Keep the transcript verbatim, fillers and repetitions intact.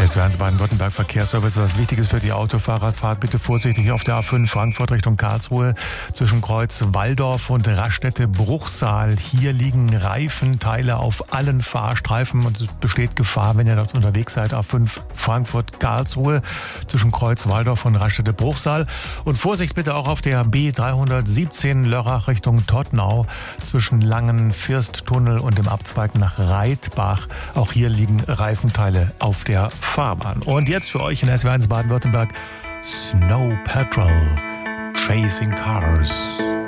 S W eins Baden-Württemberg Verkehrsservice, was Wichtiges für die Autofahrer. Fahrt bitte vorsichtig auf der A fünf Frankfurt Richtung Karlsruhe zwischen Kreuz Walldorf und Raststätte-Bruchsal. Hier liegen Reifenteile auf allen Fahrstreifen und es besteht Gefahr, wenn ihr dort unterwegs seid. A fünf Frankfurt Karlsruhe zwischen Kreuz Walldorf und Raststätte-Bruchsal. Und Vorsicht bitte auch auf der B dreihundertsiebzehn Lörrach Richtung Todtnau zwischen Langen Firsttunnel und dem Abzweig nach Reitbach. Auch hier liegen Reifenteile auf der Fahrbahn. Und jetzt für euch in S W eins Baden-Württemberg Snow Patrol, Chasing Cars.